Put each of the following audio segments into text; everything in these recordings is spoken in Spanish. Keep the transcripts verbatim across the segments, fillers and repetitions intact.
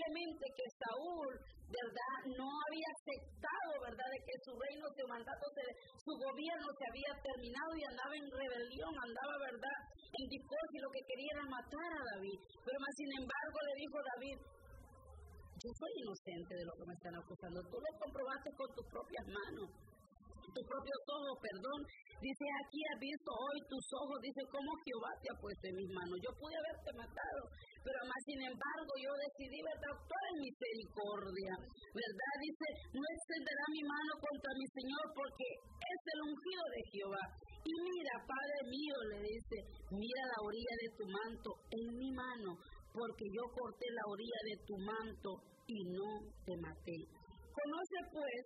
Evidentemente que Saúl, ¿verdad?, no había aceptado, ¿verdad?, de que su reino, su mandato, su gobierno se había terminado y andaba en rebelión, andaba, ¿verdad?, en discordia y lo que quería era matar a David. Pero más sin embargo le dijo David: yo soy inocente de lo que me están acusando. Tú lo comprobaste con tus propias manos, tus propios ojos, perdón. Dice: aquí has visto hoy tus ojos, dice, cómo Jehová te ha puesto en mis manos. Yo pude haberte matado, pero más sin embargo yo decidí, ¿verdad?, actuar en misericordia, ¿verdad? Dice: no extenderá mi mano contra mi Señor, porque es el ungido de Jehová. Y mira, Padre mío, le dice, mira la orilla de tu manto en mi mano, porque yo corté la orilla de tu manto y no te maté. Conoce pues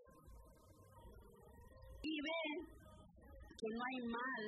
y ve que no hay mal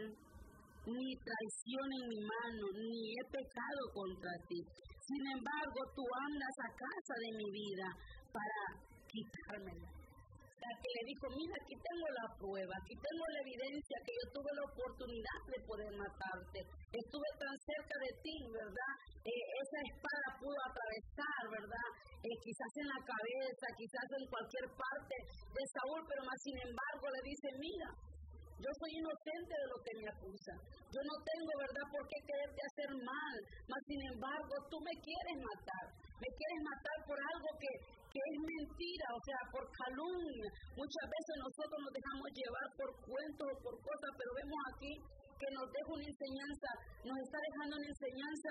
ni traición en mi mano, ni he pecado contra ti. Sin embargo, tú andas a casa de mi vida para quitármela. O sea, que le dijo: mira, aquí tengo la prueba, aquí tengo la evidencia que yo tuve la oportunidad de poder matarte. Estuve tan cerca de ti, ¿verdad? Eh, esa espada pudo atravesar, ¿verdad? Eh, quizás en la cabeza, quizás en cualquier parte de Saúl, pero más sin embargo le dice: mira, yo soy inocente de lo que me acusa. Yo no tengo, ¿verdad?, por qué quererte hacer mal. Mas, sin embargo, tú me quieres matar. Me quieres matar por algo que, que es mentira, o sea, por calumnia. Muchas veces nosotros nos dejamos llevar por cuentos o por cosas, pero vemos aquí que nos deja una enseñanza, nos está dejando una enseñanza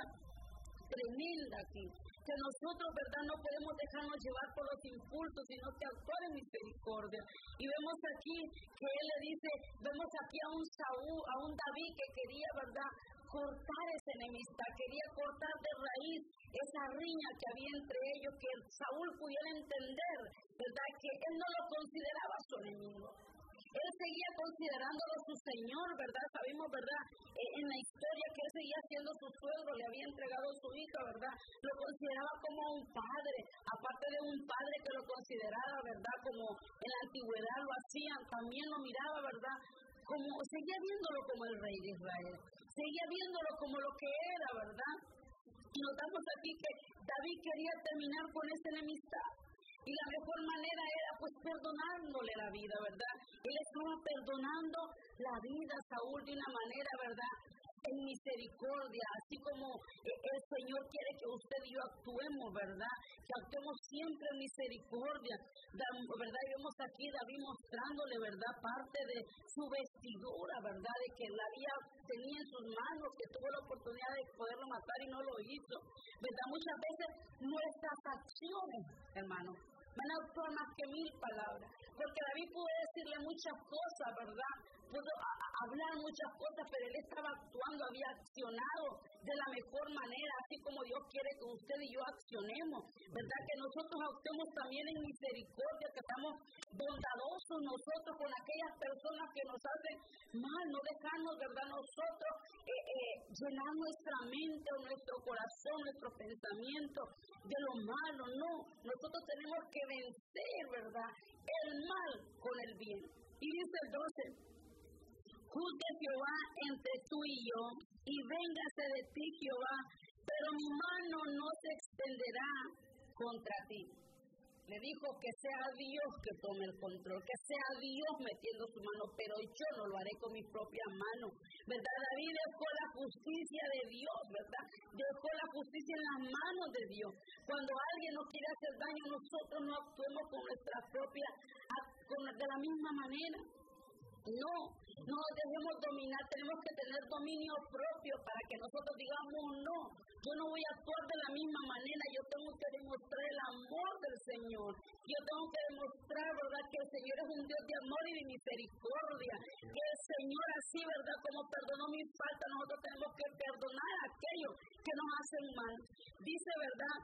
tremenda aquí, que nosotros, ¿verdad?, no podemos dejarnos llevar por los impulsos, sino que actuar en misericordia. Y vemos aquí que él le dice, vemos aquí a un Saúl, a un David que quería, ¿verdad?, cortar esa enemistad, quería cortar de raíz esa riña que había entre ellos, que Saúl pudiera entender, ¿verdad?, que él no lo consideraba su enemigo. Él seguía considerándolo su Señor, ¿verdad? Sabemos, ¿verdad?, eh, en la historia que él seguía siendo su suegro, le había entregado su hija, ¿verdad? Lo consideraba como un padre, aparte de un padre que lo consideraba, ¿verdad?, como en la antigüedad lo hacían, también lo miraba, ¿verdad?, como, seguía viéndolo como el rey de Israel, seguía viéndolo como lo que era, ¿verdad? Y notamos aquí que David quería terminar con esta enemistad. Y la mejor manera era pues perdonándole la vida, ¿verdad? Él estaba perdonando la vida a Saúl de una manera, ¿verdad?, en misericordia, así como el Señor quiere que usted y yo actuemos, ¿verdad? Que actuemos siempre en misericordia, ¿verdad? Y vemos aquí David mostrándole, ¿verdad?, parte de su vestidura, ¿verdad?, de que la había, tenía en sus manos, que tuvo la oportunidad de poderlo matar y no lo hizo, ¿verdad? Muchas veces nuestras acciones, hermanos, van a actuar más que mil palabras, porque David pudo decirle muchas cosas, ¿verdad?, pudo a, a hablar muchas cosas, pero él estaba actuando, había accionado de la mejor manera, así como Dios quiere que usted y yo accionemos, ¿verdad?, que nosotros actuemos también en misericordia, que estamos bondadosos nosotros con aquellas personas que nos hacen mal, no dejarnos, ¿verdad?, nosotros eh, eh, llenar nuestra mente o nuestro corazón, nuestro pensamiento de lo malo, no, nosotros tenemos que vencer, ¿verdad?, el mal con el bien. Y dice el doce, juzgue Jehová entre tú y yo, y véngase de ti Jehová, pero mi mano no se extenderá contra ti. Le dijo que sea Dios que tome el control, que sea Dios metiendo su mano, pero yo no lo haré con mis propias manos, ¿verdad? David dejó la justicia de Dios, ¿verdad? Dejó la justicia en las manos de Dios. Cuando alguien nos quiere hacer daño, nosotros no actuemos con nuestra propia, con, de la misma manera. No, no nos dejemos dominar, tenemos que tener dominio propio para que nosotros digamos no, yo no voy a actuar de la misma manera, yo tengo que demostrar el amor del Señor, yo tengo que demostrar, ¿verdad?, que el Señor es un Dios de amor y de misericordia, que el Señor así, ¿verdad?, como perdonó mis faltas, nosotros tenemos que perdonar a aquellos que nos hacen mal. Dice, ¿verdad?,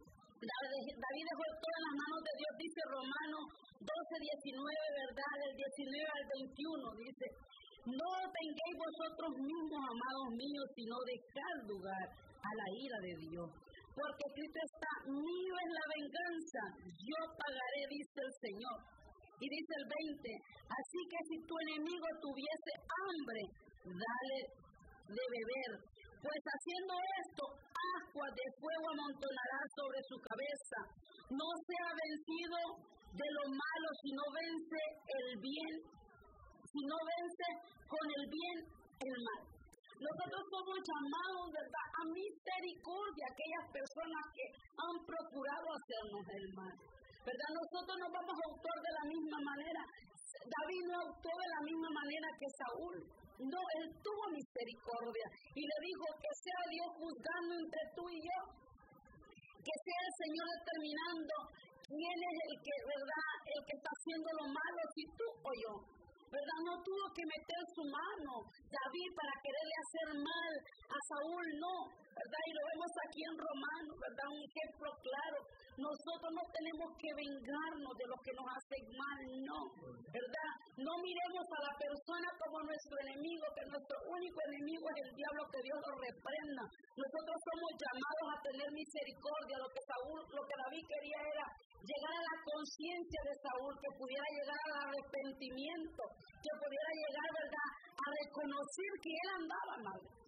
David dejó todo en las manos de Dios, dice Romanos doce, diecinueve, ¿verdad?, del diecinueve al veintiuno, dice, no tengáis vosotros mismos, amados míos, sino dejad lugar a la ira de Dios, porque Cristo está, mío es la venganza, yo pagaré, dice el Señor. Y dice el veinte, así que si tu enemigo tuviese hambre, dale de beber, pues haciendo esto, aguas de fuego amontonará sobre su cabeza. no sea vencido de lo malo, sino vence el bien, sino vence con el bien el mal. Nosotros somos llamados, ¿verdad?, a misericordia, aquellas personas que han procurado hacernos el mal, ¿verdad? Nosotros no vamos a actuar de la misma manera. David no actuó de la misma manera que Saúl. No, él tuvo misericordia y le dijo que sea Dios juzgando entre tú y yo, que sea el Señor determinando quién es el que, ¿verdad?, el que está haciendo lo malo, si tú o yo, ¿verdad? No tuvo que meter su mano David para quererle hacer mal a Saúl, no, ¿verdad? Y lo vemos aquí en Romanos, ¿verdad? Un ejemplo claro. Nosotros no tenemos que vengarnos de los que nos hacen mal, no, ¿verdad? No miremos a la persona como nuestro enemigo, que nuestro único enemigo es el diablo, que Dios lo reprenda. Nosotros somos llamados a tener misericordia. Lo que Saúl, lo que David quería era llegar a la conciencia de Saúl, que pudiera llegar al arrepentimiento, que pudiera llegar, ¿verdad?, a reconocer que él andaba mal.